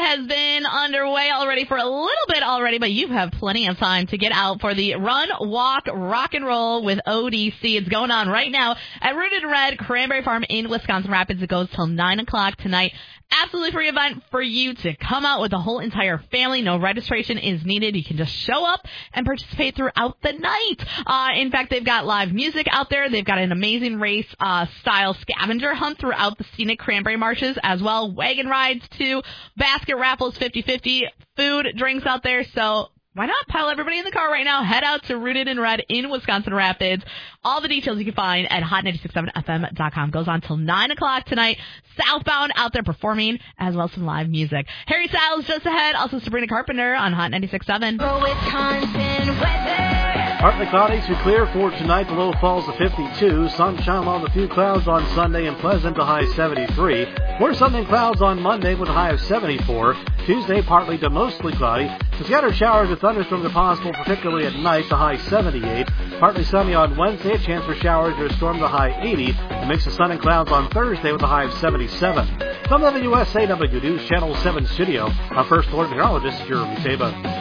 has been underway already for a little bit already, but you have plenty of time to get out for the Run, Walk, Rock and Roll with ODC. It's going on right now at Rooted in Red, Cranberry Farm in Wisconsin Rapids. It goes till 9 o'clock tonight. Absolutely free event for you to come out with the whole entire family. No registration is needed. You can just show up and participate throughout the night. In fact, they've got live music out there. They've got an amazing race style scavenger hunt throughout the scenic cranberry marshes as well. Wagon rides too. Basket raffles 50-50. Food, drinks out there. So why not pile everybody in the car right now? Head out to Rooted in Red in Wisconsin Rapids. All the details you can find at hot967fm.com. Goes on till 9 o'clock tonight. Southbound out there performing, as well as some live music. Harry Styles just ahead. Also Sabrina Carpenter on Hot 96.7. Wisconsin weather. Partly cloudy to clear for tonight. The low falls to 52. Sunshine along with a few clouds on Sunday and pleasant, a high 73. More sun and clouds on Monday with a high of 74. Tuesday, partly to mostly cloudy. Some scattered showers with thunderstorms are possible, particularly at night, the high 78. Partly sunny on Wednesday, a chance for showers or a storm, the high 80. A mix of sun and clouds on Thursday with a high of 77. From the USA WNews Channel 7 studio, our first Florida meteorologist, Jeremy Sabin.